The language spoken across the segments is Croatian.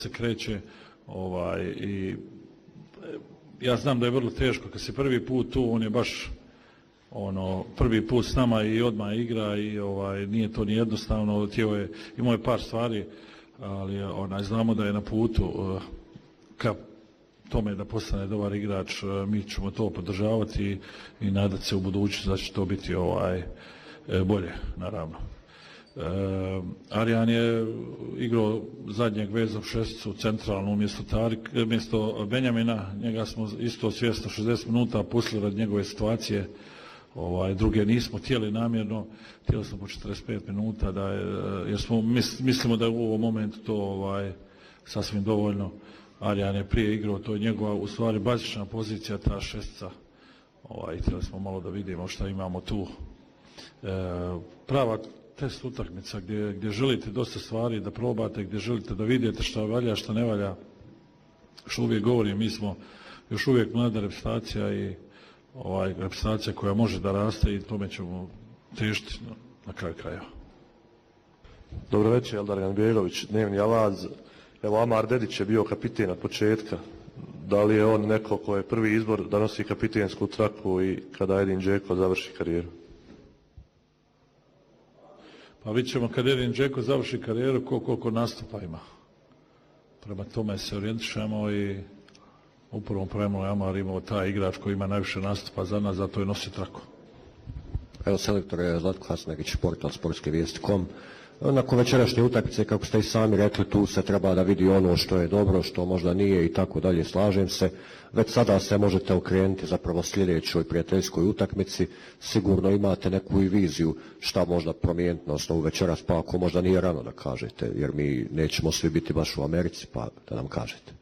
se kreće i ja znam da je vrlo teško kad si prvi put tu, on je baš prvi put s nama i odmah igra i nije to ni jednostavno, imao je par stvari, ali znamo da je na putu ka tome da postane dobar igrač. Mi ćemo to podržavati i nadati se u budućnosti da će to biti bolje, naravno. Arjan je igrao zadnjeg veza u šesticu centralnu umjesto Benjamina. Njega smo isto svjesno 60 minuta pustili rad njegove situacije. Druge nismo htjeli namjerno, htjeli smo po 45 minuta jer mislimo da je u ovom momentu to sasvim dovoljno. Arjan je prije igrao, to je njegova u stvari bazična pozicija, ta šestica. Htjeli smo malo da vidimo šta imamo tu. Prava test utakmica gdje želite dosta stvari da probate, gdje želite da vidite šta valja, šta ne valja. Što uvijek govorim, mi smo još uvijek mlada reprezentacija i reprezentacija koja može da raste i tome ćemo težiti na kraju krajeva. Dobro večer, Eldar Ganbjegović, dnevni Avaz. Evo, Amar Dedić je bio kapiten od početka. Da li je on neko ko je prvi izbor da nosi kapitensku traku i kada Edin Džeko završi karijeru? Pa vidjet ćemo kad Edin Džeko završi karijeru koliko nastupa ima. Prema tome se orijentišemo i u prvom premu Amar imao taj igrač koji ima najviše nastupa za nas, zato je nosi traku. Evo, selektor je Zlatko Hasnagić, portal sportskevijesti.com. Nakon večerašnje utakmice, kako ste i sami rekli, tu se treba da vidi ono što je dobro, što možda nije i tako dalje, slažem se. Već sada se možete okrenuti zapravo sljedećoj prijateljskoj utakmici. Sigurno imate neku i viziju šta možda promijeniti na osnovu večeras, pa ako možda nije rano da kažete, jer mi nećemo svi biti baš u Americi, pa da nam kažete.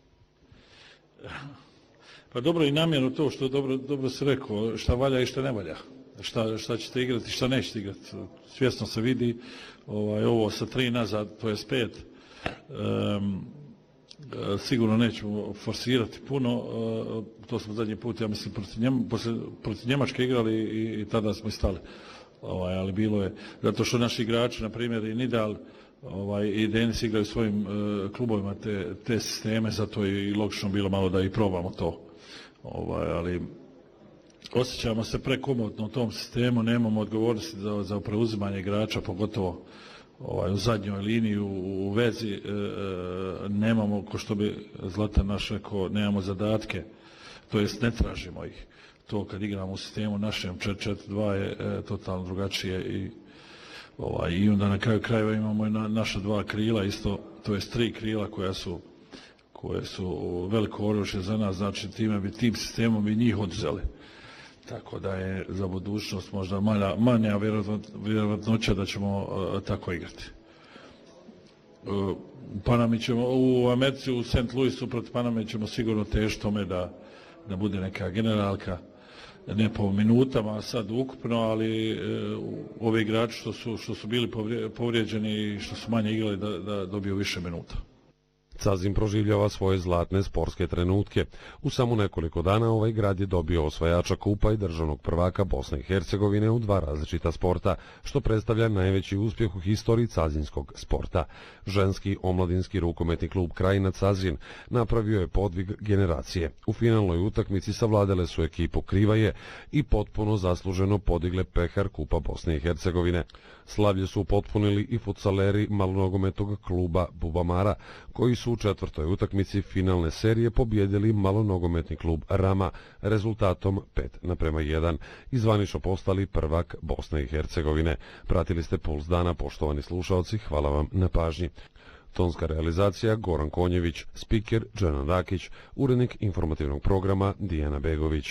Pa dobro i namjerno to što dobro se rekao, šta valja i šta ne valja. Šta ćete igrati, šta nećete igrati. Svjesno se vidi, ovo sa 3 nazad, to je 5. Sigurno nećemo forsirati puno, to smo zadnji put, ja mislim, protiv Njemačke igrali i tada smo i stali. Ali bilo je, zato što naši igrači, na primjer i Nidal i Denis igraju svojim klubovima te sisteme, zato je i logično bilo malo da i probamo to. Ali osjećamo se prekomotno u tom sistemu, nemamo odgovornosti za preuzimanje igrača, pogotovo u zadnjoj liniji, u vezi, nemamo, ko što bi Zlatan naš rekao, nemamo zadatke, to jest ne tražimo ih. To kad igramo u sistemu našem 4-4-2 je totalno drugačije i onda na kraju krajeva imamo i naša 2 krila, isto, to jest 3 krila koje su veliko oružje za nas, znači tim sistemom bi njih oduzeli. Tako da je za budućnost možda manja vjerovatnoća da ćemo tako igrati. U Americi, u St. Louisu protiv Paname ćemo sigurno težiti tome da bude neka generalka, ne po minutama sad ukupno, ali ovi igrači što su bili povrijeđeni i što su manje igrali da dobiju više minuta. Cazin proživljava svoje zlatne sportske trenutke. U samo nekoliko dana ovaj grad je dobio osvajača kupa i državnog prvaka Bosne i Hercegovine u 2 različita sporta, što predstavlja najveći uspjeh u historiji cazinskog sporta. Ženski omladinski rukometni klub Krajina Cazin napravio je podvig generacije. U finalnoj utakmici savladale su ekipu Krivaje i potpuno zasluženo podigle pehar kupa Bosne i Hercegovine. Slavlje su upotpunili i futsaleri malonogometnog kluba Bubamara, koji su u 4. utakmici finalne serije pobjedili malonogometni klub Rama rezultatom 5:1 i zvanično postali prvak Bosne i Hercegovine. Pratili ste Puls dana, poštovani slušalci, hvala vam na pažnji. Tonska realizacija Goran Konjević, spiker Dženan Rakić, urednik informativnog programa Dijana Begović.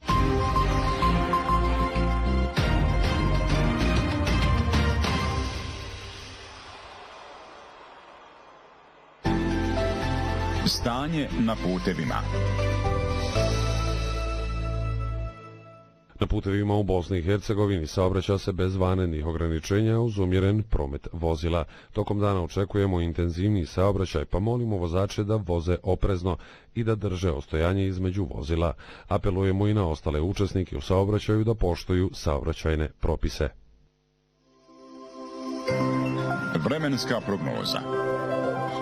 Stanje na putevima. Na putevima u Bosni i Hercegovini saobraća se bez vanrednih ograničenja uz umjeren promet vozila. Tokom dana očekujemo intenzivniji saobraćaj, pa molimo vozače da voze oprezno i da drže ostojanje između vozila. Apelujemo i na ostale učesnike u saobraćaju da poštuju saobraćajne propise. Vremenska prognoza.